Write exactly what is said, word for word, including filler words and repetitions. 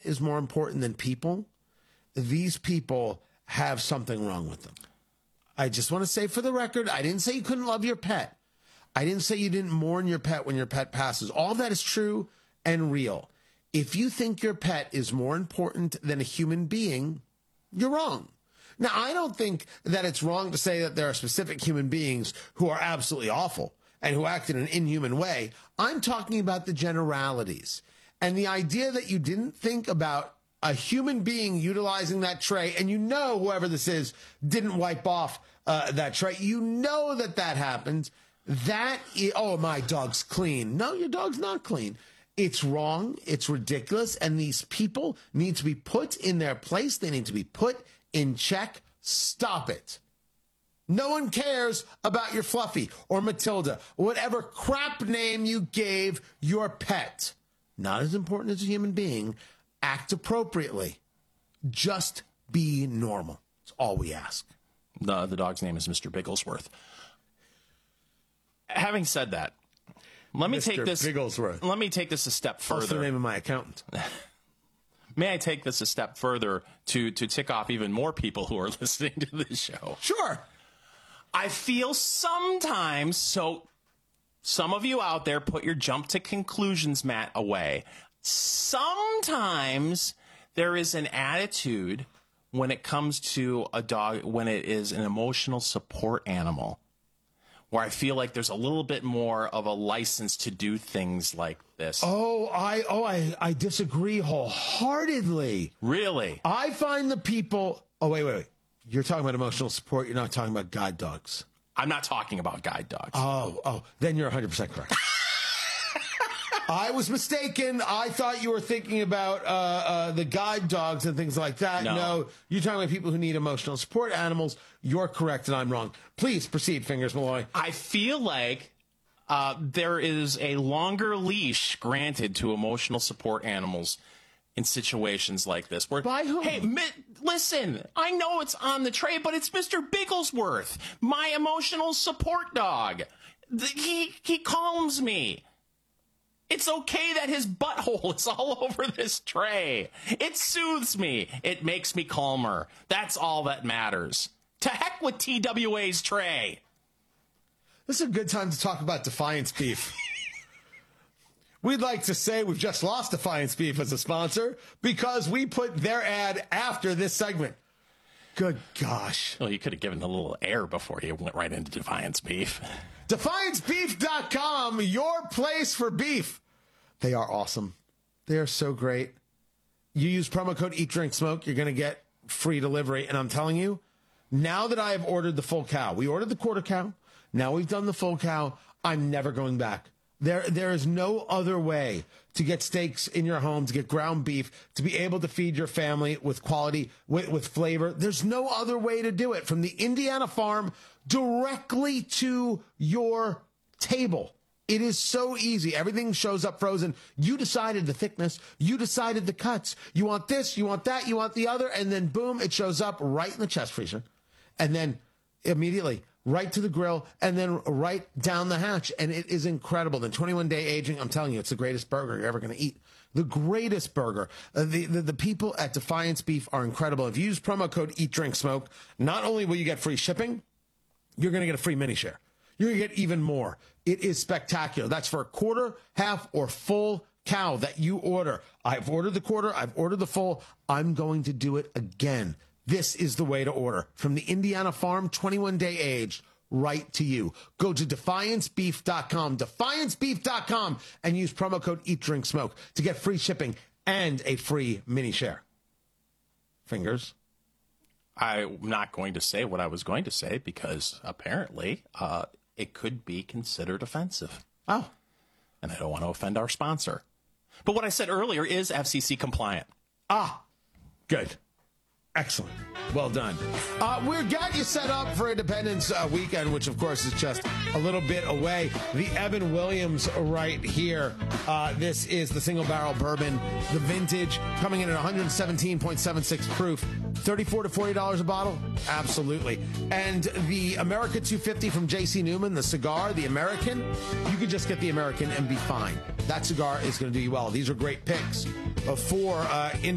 is more important than people, these people have something wrong with them. I just want to say for the record, I didn't say you couldn't love your pet. I didn't say you didn't mourn your pet when your pet passes. All that is true and real. If you think your pet is more important than a human being, you're wrong. Now, I don't think that it's wrong to say that there are specific human beings who are absolutely awful and who act in an inhuman way. I'm talking about the generalities. And the idea that you didn't think about a human being utilizing that tray, and you know whoever this is didn't wipe off uh, that tray. You know that that happens. That is, oh, my dog's clean. No, your dog's not clean. It's wrong. It's ridiculous. And these people need to be put in their place. They need to be put in check. Stop it. No one cares about your Fluffy or Matilda or whatever crap name you gave your pet. Not as important as a human being. Act appropriately. Just be normal. That's all we ask. The, the dog's name is Mister Bigglesworth. Having said that, let me Mister take this. Bigglesworth. Let me take this a step further. That's the name of my accountant. May I take this a step further to to tick off even more people who are listening to this show? Sure. I feel sometimes, so some of you out there, put your jump to conclusions mat away. Sometimes there is an attitude when it comes to a dog, when it is an emotional support animal, where I feel like there's a little bit more of a license to do things like this. Oh, I oh I, I disagree wholeheartedly. Really? I find the people oh wait, wait, wait. You're talking about emotional support, you're not talking about guide dogs. I'm not talking about guide dogs. Oh, oh, then you're one hundred percent correct. I was mistaken. I thought you were thinking about uh, uh, the guide dogs and things like that. No. no, you're talking about people who need emotional support animals. You're correct, and I'm wrong. Please proceed, Fingers Malloy. I feel like uh, there is a longer leash granted to emotional support animals in situations like this. Where, by whom? Hey, mi- listen, I know it's on the tray, but it's Mister Bigglesworth, my emotional support dog. The, he he calms me. It's okay that his butthole is all over this tray. It soothes me. It makes me calmer. That's all that matters. To heck with T W A's tray. This is a good time to talk about Defiance Beef. We'd like to say we've just lost Defiance Beef as a sponsor because we put their ad after this segment. Good gosh. Well, you could have given a little air before you went right into Defiance Beef. Defiance Beef dot com, your place for beef. They are awesome. They are so great. You use promo code Eat Drink Smoke, you're going to get free delivery. And I'm telling you, now that I have ordered the full cow, we ordered the quarter cow, now we've done the full cow, I'm never going back. There, there is no other way to get steaks in your home, to get ground beef, to be able to feed your family with quality, with, with flavor. There's no other way to do it. From the Indiana farm directly to your table. It is so easy. Everything shows up frozen. You decided the thickness. You decided the cuts. You want this, you want that, you want the other, and then boom, it shows up right in the chest freezer. And then immediately right to the grill, and then right down the hatch. And it is incredible. The twenty-one day aging, I'm telling you, it's the greatest burger you're ever going to eat. The greatest burger. Uh, the, the the people at Defiance Beef are incredible. If you use promo code Eat Drink Smoke, not only will you get free shipping, you're going to get a free mini share. You're going to get even more. It is spectacular. That's for a quarter, half, or full cow that you order. I've ordered the quarter. I've ordered the full. I'm going to do it again. This is the way to order. From the Indiana farm, twenty-one day aged, right to you. Go to Defiance Beef dot com, Defiance Beef dot com, and use promo code Eat Drink Smoke to get free shipping and a free mini share. Fingers. I'm not going to say what I was going to say because apparently uh, it could be considered offensive. Oh. And I don't want to offend our sponsor. But what I said earlier is F C C compliant. Ah, good. Excellent. Well done. Uh, we've got you set up for Independence uh, Weekend, which, of course, is just a little bit away. The Evan Williams right here. Uh, this is the single barrel bourbon, the vintage, coming in at one seventeen point seven six proof. thirty-four to forty dollars a bottle? Absolutely. And the America two fifty from J C Newman, the cigar, the American, you could just get the American and be fine. That cigar is going to do you well. These are great picks for uh,